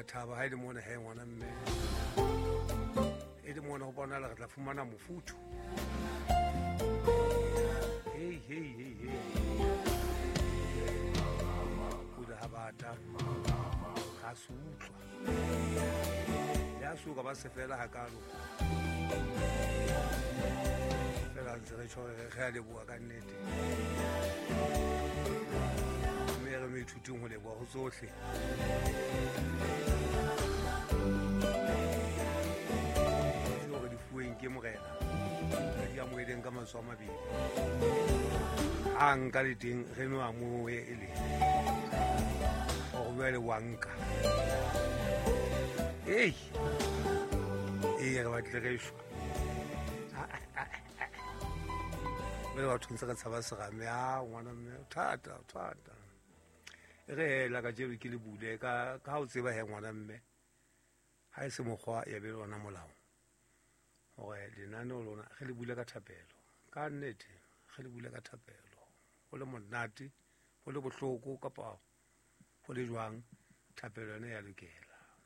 thaba ha e le mona he ngwana mme e le mona go bona re tla fumana mofuthu hei kuda ha bata ga se utlwa ya suka ba se fela hakalo fela ntse re tshwere ge a leboa ka nnete mme re mo ithuting go leboa go tsotlhe gore di fuweng ke morena re di amogeleng ka matso a mabedi a nka le teng ge no a moe e le go bua le wanka ei re batle gešo le batho ntse ka tshaba segame a ngwana mme thata e re hela ka jelo ke le bule ka o tseba he ngwana mme ha e se mokgwa ya be lona molao gore lenaneo lona ge le bule ka thapelo ka nnete ge le bule ka thapelo go le monate go le bohloko kapa go le jwang thapelo yone ya lokela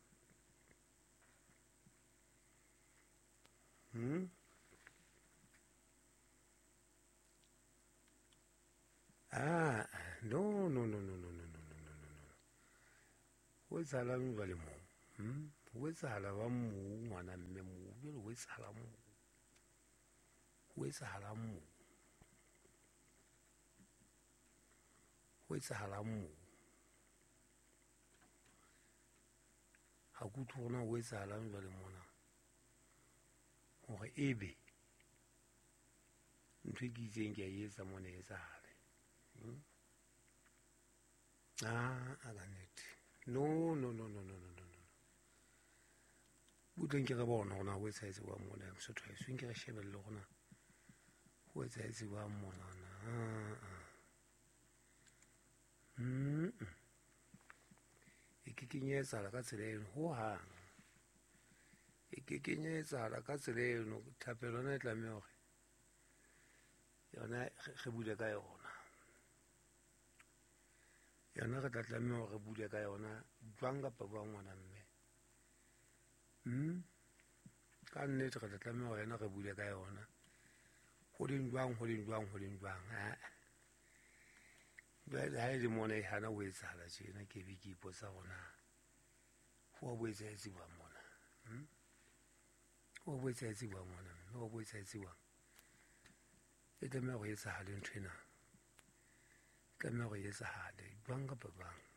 no o etsahalang ba le moo o etsahala ba mou ngwana mme mou bjale o etsahalang moo ga kutlwe gona o etsahalang jwa le mona gore ebe ntho e ke itseng ke a e etsa mone e etsagale a ka nnete no butleng ke re bona gona go etsaetse wa mona sotho e sweng ke re shebelle gona go etsaetse wa monana e ke kenyetsala ka tsela eno ho hang e ke kenyetsala ka tsela eno thapelo yona e tlameha gore yona ge bule ka yona re tla tlameha gore re bule ka yona jwang kapa bwa ngwana mme ka nnete re tla tlameha gore yena re bule ka yona go leng jwang jwale ha e le mona e hana o etsahala tjena ke be ke ipotsa gona go a boetsaetse bwa mona go a boetsaetse bwa ngwana mme go a boetsaetse bwang e tlameha go etsagale ntho ena tlameha go etsagale jwang kapa bang